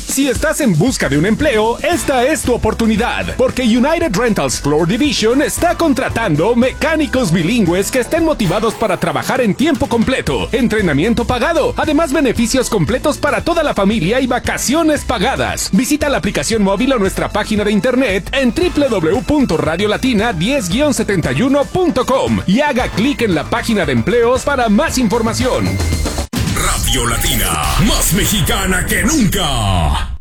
Si estás en busca de un empleo, esta es tu oportunidad, porque United Rentals Floor Division está contratando mecánicos bilingües que estén motivados para trabajar en tiempo completo, entrenamiento pagado, además beneficios completos para toda la familia y vacaciones pagadas. Visita la aplicación móvil o nuestra página de internet en www.radiolatina10-71.com y haga clic en la página de empleos para más información. Radio Latina, más mexicana que nunca.